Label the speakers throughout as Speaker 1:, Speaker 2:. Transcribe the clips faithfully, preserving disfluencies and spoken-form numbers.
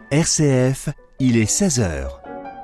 Speaker 1: R C F, il est seize heures.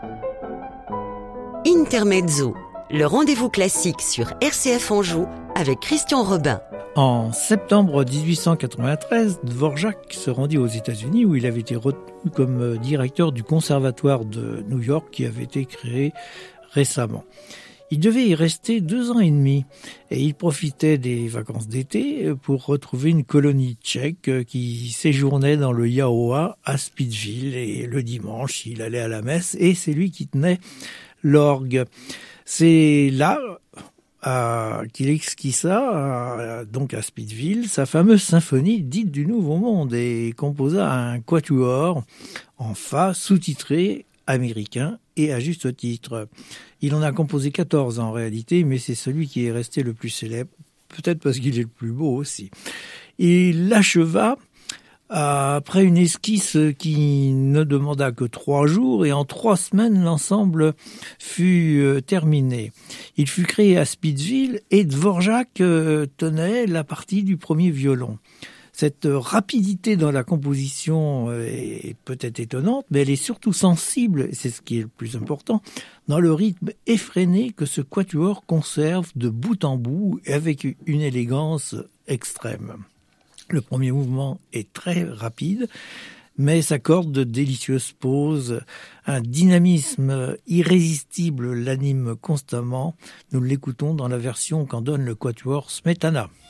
Speaker 2: Intermezzo, le rendez-vous classique sur R C F Anjou avec Christian Robin.
Speaker 3: En septembre dix-huit cent quatre-vingt-treize, Dvorak se rendit aux États-Unis où il avait été retenu comme directeur du conservatoire de New York qui avait été créé récemment. Il devait y rester deux ans et demi et il profitait des vacances d'été pour retrouver une colonie tchèque qui séjournait dans le Iowa à Speedville, et le dimanche il allait à la messe et c'est lui qui tenait l'orgue. C'est là à, qu'il esquissa, à, donc à Speedville, sa fameuse symphonie dite du Nouveau Monde et composa un quatuor en fa sous-titré américain et à juste titre. Il en a composé quatorze en réalité, mais c'est celui qui est resté le plus célèbre, peut-être parce qu'il est le plus beau aussi. Il l'acheva après une esquisse qui ne demanda que trois jours, et en trois semaines, l'ensemble fut terminé. Il fut créé à Speedville et Dvorak tenait la partie du premier violon. Cette rapidité dans la composition est peut-être étonnante, mais elle est surtout sensible, et c'est ce qui est le plus important, dans le rythme effréné que ce quatuor conserve de bout en bout et avec une élégance extrême. Le premier mouvement est très rapide, mais s'accorde de délicieuses pauses. Un dynamisme irrésistible l'anime constamment. Nous l'écoutons dans la version qu'en donne le quatuor Smetana.